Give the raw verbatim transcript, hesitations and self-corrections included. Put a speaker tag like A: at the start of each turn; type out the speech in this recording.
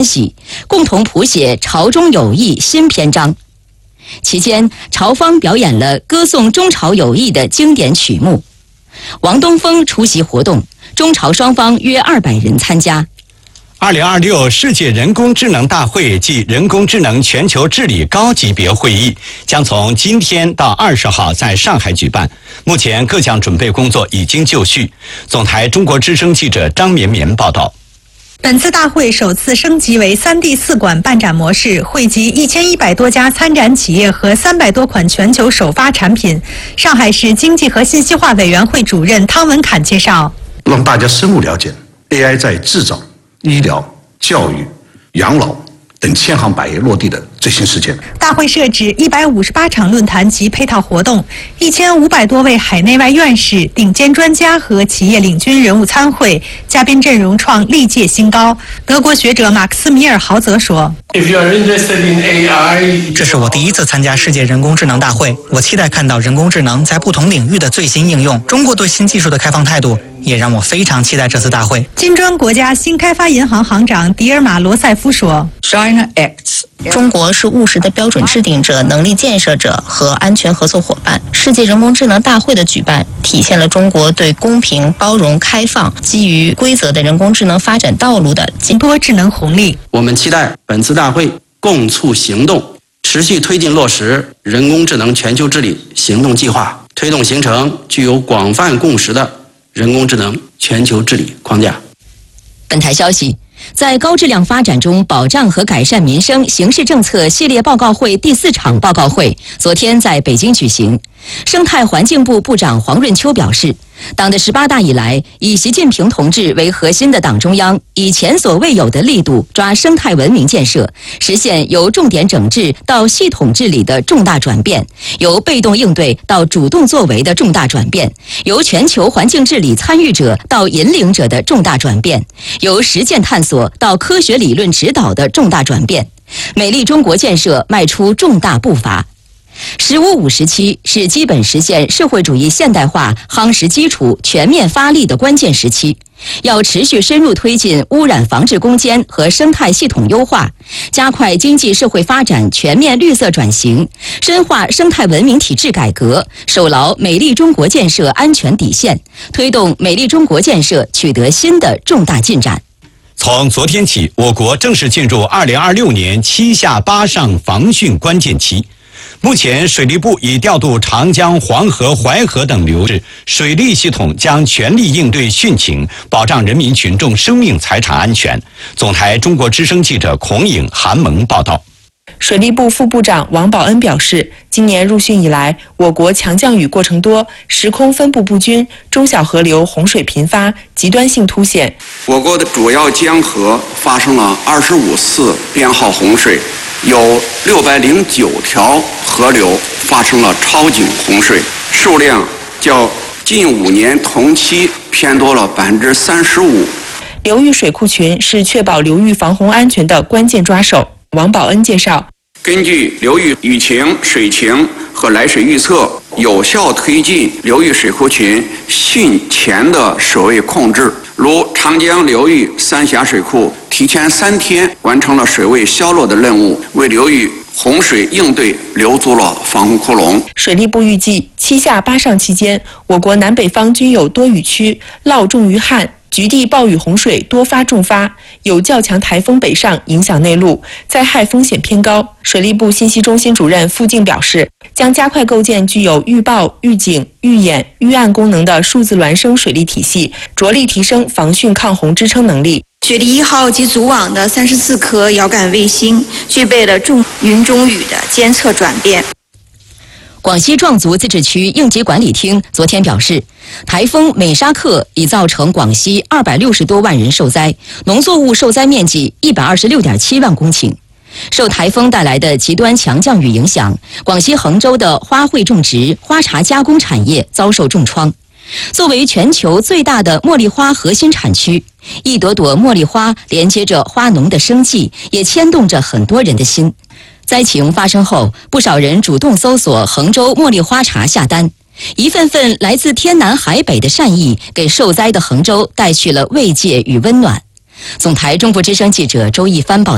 A: 喜，共同谱写朝中友谊新篇章。期间，朝方表演了歌颂中朝友谊的经典曲目。王东峰出席活动，中朝双方约二百人参加。
B: 二零二六世界人工智能大会暨人工智能全球治理高级别会议将从今天到二十号在上海举办。目前各项准备工作已经就绪。总台中国之声记者张绵绵报道。
C: 本次大会首次升级为三地四馆办展模式，汇集一千一百多家参展企业和三百多款全球首发产品。上海市经济和信息化委员会主任汤文侃介绍，
D: 让大家深入了解 A I 在制造、医疗、教育、养老等千行百业落地的最新实践。
C: 大会设置一百五十八场论坛及配套活动，一千五百多位海内外院士、顶尖专家和企业领军人物参会，嘉宾阵容创历届新高。德国学者马克思米尔豪泽说，
E: 这是我第一次参加世界人工智能大会，我期待看到人工智能在不同领域的最新应用。中国对新技术的开放态度也让我非常期待这次大会。
C: 金砖国家新开发银行行长迪尔马罗塞夫说，
F: China Acts， 中国是务实的标准制定者、能力建设者和安全合作伙伴。世界人工智能大会的举办，体现了中国对公平、包容、开放、基于规则的人工智能发展道路的
C: 多智能红利。
G: 我们期待本次大会共促行动，持续推进落实人工智能全球治理行动计划，推动形成具有广泛共识的人工智能全球治理框架。
A: 本台消息，在高质量发展中保障和改善民生形势政策系列报告会第四场报告会昨天在北京举行。生态环境部部长黄润秋表示，党的十八大以来，以习近平同志为核心的党中央以前所未有的力度抓生态文明建设，实现由重点整治到系统治理的重大转变，由被动应对到主动作为的重大转变，由全球环境治理参与者到引领者的重大转变，由实践探索到科学理论指导的重大转变。美丽中国建设迈出重大步伐。十五五时期是基本实现社会主义现代化夯实基础、全面发力的关键时期，要持续深入推进污染防治攻坚和生态系统优化，加快经济社会发展全面绿色转型，深化生态文明体制改革，守牢美丽中国建设安全底线，推动美丽中国建设取得新的重大进展。
B: 从昨天起，我国正式进入二零二六年七下八上防汛关键期。目前，水利部已调度长江、黄河、淮河等流域水利系统，将全力应对汛情，保障人民群众生命财产安全。总台中国之声记者孔颖、韩萌报道。
H: 水利部副部长王宝恩表示，今年入汛以来，我国强降雨过程多，时空分布不均，中小河流洪水频发，极端性凸显。
I: 我国的主要江河发生了二十五次编号洪水，有六百零九条河流发生了超警洪水，数量较近五年同期偏多了百分之三十五。
H: 流域水库群是确保流域防洪安全的关键抓手。王宝恩介绍，
I: 根据流域雨情、水情和来水预测，有效推进流域水库群汛前的水位控制。如长江流域三峡水库提前三天完成了水位消落的任务，为流域洪水应对留足了防洪窟窿。
H: 水利部预计，七下八上期间，我国南北方均有多雨区，涝重于旱。局地暴雨洪水多发重发，有较强台风北上影响内陆，灾害风险偏高。水利部信息中心主任付静表示，将加快构建具有预报、预警、预演、预案功能的数字孪生水利体系，着力提升防汛抗洪支撑能力。
J: 雪梨一号及组网的三十四颗遥感卫星具备了重云中雨的监测转变。
A: 广西壮族自治区应急管理厅昨天表示，台风美沙克已造成广西二百六十多万人受灾，农作物受灾面积一百二十六点七万公顷。受台风带来的极端强降雨影响，广西衡州的花卉种植、花茶加工产业遭受重创。作为全球最大的茉莉花核心产区，一朵朵茉莉花连接着花农的生计，也牵动着很多人的心。灾情发生后，不少人主动搜索衡州茉莉花茶下单，一份份来自天南海北的善意，给受灾的衡州带去了慰藉与温暖。总台中国之声记者周一帆报道。